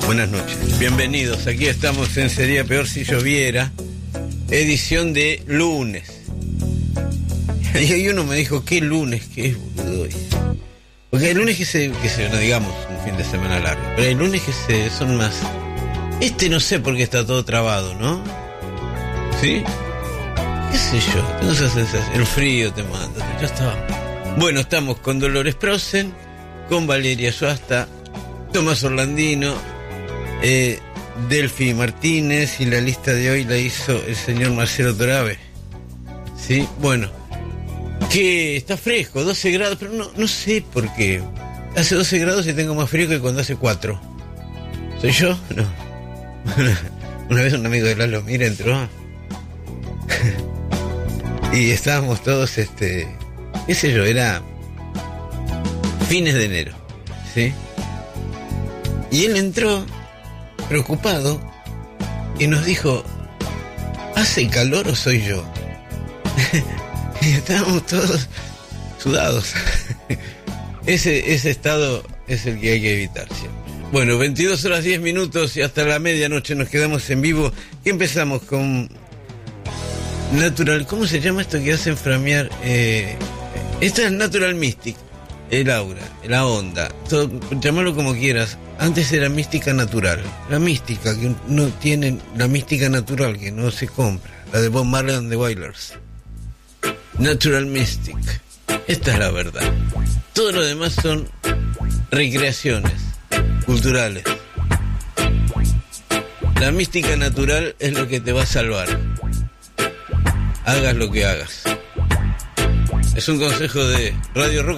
Buenas noches, bienvenidos. Aquí estamos en Sería Peor Si Lloviera, edición de lunes. Y ahí uno me dijo, ¿qué lunes? ¿Qué es, boludo? Porque hay lunes que se no digamos un fin de semana largo, pero hay lunes que son más... no sé por qué está todo trabado, ¿no? ¿Sí? ¿Qué sé yo? Tengo esa sensación. El frío te manda. Ya está. Bueno, estamos con Dolores Prosen, con Valeria Suasta, Tomás Orlandino, Delphi Martínez, y la lista de hoy la hizo el señor Marcelo Torabe. ¿Sí? Bueno, que está fresco, 12 grados, pero no sé por qué. Hace 12 grados y tengo más frío que cuando hace 4. ¿Soy yo? No. Una vez un amigo de Lalo Mira entró y estábamos todos, qué sé yo, era fines de enero, ¿sí? Y él entró preocupado y nos dijo, ¿hace calor o soy yo? Y estábamos todos sudados. Ese estado es el que hay que evitar siempre. Bueno, 22 horas 10 minutos y hasta la medianoche nos quedamos en vivo. Y empezamos con Natural, ¿cómo se llama esto que hacen framear? Esta es Natural Mystic, el aura, la onda, todo, llamarlo como quieras. Antes era mística natural, la mística que no tiene, la mística natural que no se compra, la de Bob Marley and the Wailers. Natural Mystic, esta es la verdad. Todo lo demás son recreaciones culturales. La mística natural es lo que te va a salvar, hagas lo que hagas. Es un consejo de Radio Rock.